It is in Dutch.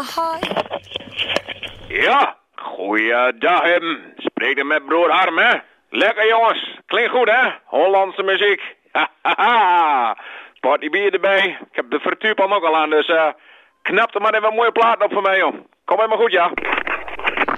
Ja, goeiedag hem. Spreek er met broer Harm, hè? Lekker jongens, klinkt goed hè? Hollandse muziek. Hahaha. Potje bier erbij. Ik heb de frituurpan ook al aan, dus knap er maar even een mooie plaat op voor mij, joh. Kom helemaal goed, ja.